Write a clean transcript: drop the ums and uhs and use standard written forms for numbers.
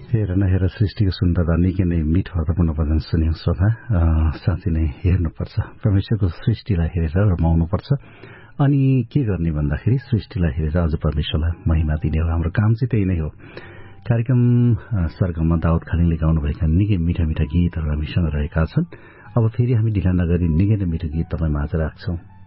हेर नहेर सृष्टिको सुन्दरता निकै नै मिठो अर्थपूर्ण भजन सुन्यौं श्रोता। साँच्चै नै हेर्नुपर्छ, परमेश्वरको सृष्टिलाई हेरेर रमाउनुपर्छ। अनि के गर्ने भन्दाखेरि सृष्टिलाई हेरेर अझ परमेश्वरलाई महिमा दिने हो। हाम्रो काम चाहिँ त्यही नै हो। कार्यक्रम सरगममा दाउद खालिङले गाउनुभएका निकै मिठा मिठा गीतहरू हामीसँग रहेका छन्। अब फेरि हामी ढिला नगरी निकै नै मिठो गीत तपाईँ माझ राख्छौं।